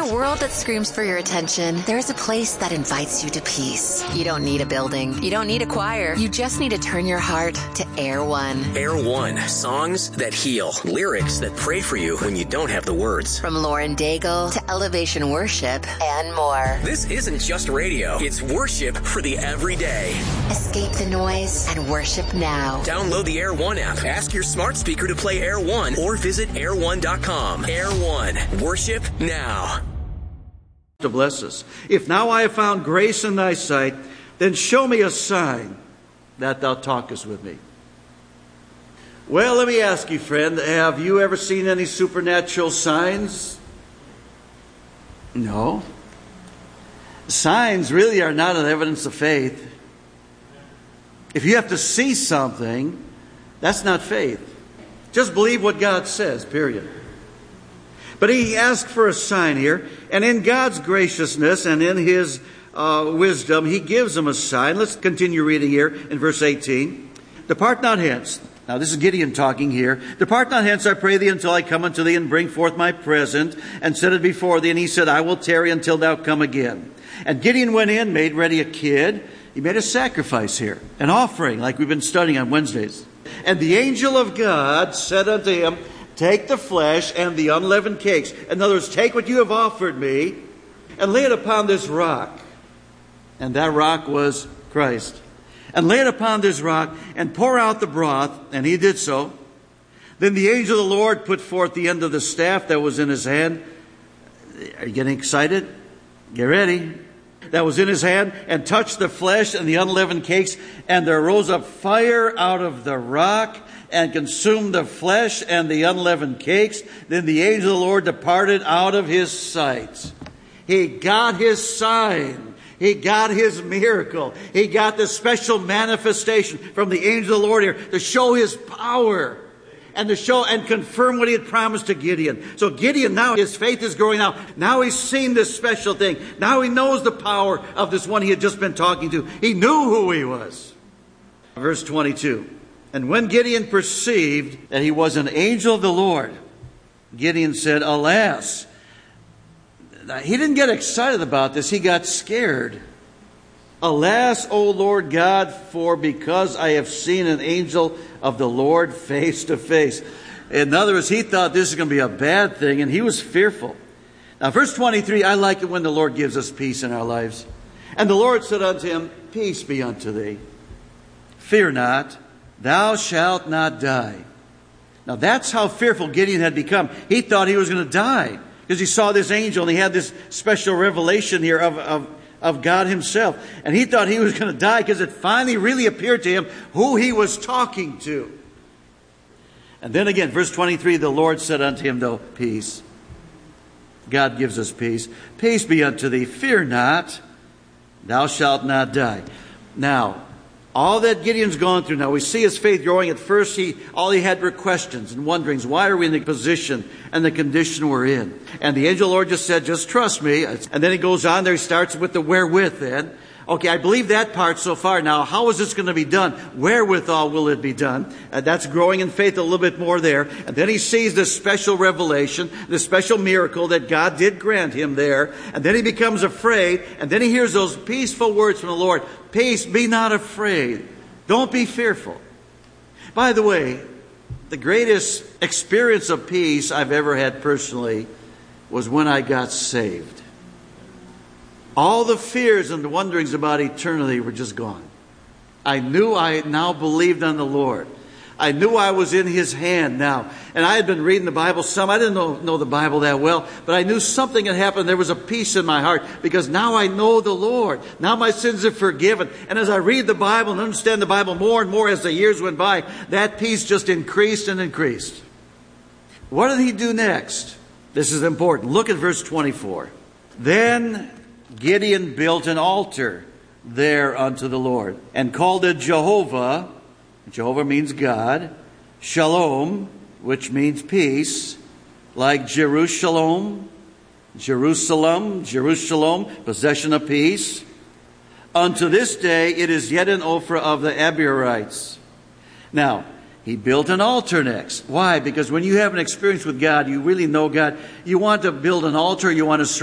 a world that screams for your attention, there's a place that invites you to peace. You don't need a building. You don't need a choir. You just need to turn your heart to Air One. Air One. Songs that heal. Lyrics that pray for you when you don't have the words. From Lauren Daigle to Elevation Worship and more. This isn't just radio. It's worship for the everyday. Escape the noise and worship now. Download the Air One app. Ask your smart speaker to play Air One or visit air1.com. Air One. Worship now. To bless us. If now I have found grace in thy sight, then show me a sign that thou talkest with me. Well, let me ask you, friend, have you ever seen any supernatural signs? No. Signs really are not an evidence of faith. If you have to see something, that's not faith. Just believe what God says, period. But he asked for a sign here, and in God's graciousness and in his wisdom, he gives him a sign. Let's continue reading here in verse 18. Depart not hence. Now this is Gideon talking here. Depart not hence, I pray thee, until I come unto thee and bring forth my present and set it before thee. And he said, I will tarry until thou come again. And Gideon went in, made ready a kid. He made a sacrifice here, an offering like we've been studying on Wednesdays. And the angel of God said unto him, take the flesh and the unleavened cakes. In other words, take what you have offered me and lay it upon this rock. And that rock was Christ. And lay it upon this rock and pour out the broth. And he did so. Then the angel of the Lord put forth the end of the staff that was in his hand. Are you getting excited? Get ready. That was in his hand, and touched the flesh and the unleavened cakes. And there rose up fire out of the rock and consumed the flesh and the unleavened cakes. Then the angel of the Lord departed out of his sight. He got his sign. He got his miracle. He got the special manifestation from the angel of the Lord here to show his power and to show and confirm what he had promised to Gideon. So Gideon, now his faith is growing out. Now he's seen this special thing. Now he knows the power of this one he had just been talking to. He knew who he was. Verse 22. And when Gideon perceived that he was an angel of the Lord, Gideon said, alas. He didn't get excited about this. He got scared. Alas, O Lord God, for because I have seen an angel of the Lord face to face. In other words, he thought this is going to be a bad thing, and he was fearful. Now, verse 23, I like it when the Lord gives us peace in our lives. And the Lord said unto him, peace be unto thee. Fear not, thou shalt not die. Now, that's how fearful Gideon had become. He thought he was going to die because he saw this angel, and he had this special revelation here of God himself. And he thought he was going to die because it finally really appeared to him who he was talking to. And then again, verse 23, the Lord said unto him, though, peace. God gives us peace. Peace be unto thee. Fear not. Thou shalt not die. Now, all that Gideon's gone through now, we see his faith growing. At first, all he had were questions and wonderings. Why are we in the position and the condition we're in? And the angel of the Lord just said, just trust me. And then he goes on there. He starts with the wherewith then. Okay, I believe that part so far. Now, how is this going to be done? Wherewithal will it be done? That's growing in faith a little bit more there. And then he sees this special revelation, this special miracle that God did grant him there. And then he becomes afraid. And then he hears those peaceful words from the Lord. Peace, be not afraid. Don't be fearful. By the way, the greatest experience of peace I've ever had personally was when I got saved. All the fears and the wonderings about eternity were just gone. I knew I now believed on the Lord. I knew I was in his hand now. And I had been reading the Bible some. I didn't know the Bible that well, but I knew something had happened. There was a peace in my heart because now I know the Lord. Now my sins are forgiven. And as I read the Bible and understand the Bible more and more as the years went by, that peace just increased and increased. What did he do next? This is important. Look at verse 24. Then Gideon built an altar there unto the Lord and called it Jehovah. Jehovah means God. Shalom, which means peace, like Jerusalem, possession of peace. Unto this day it is yet an Ophrah of the Abiorites. Now, he built an altar next. Why? Because when you have an experience with God, you really know God. You want to build an altar, you want to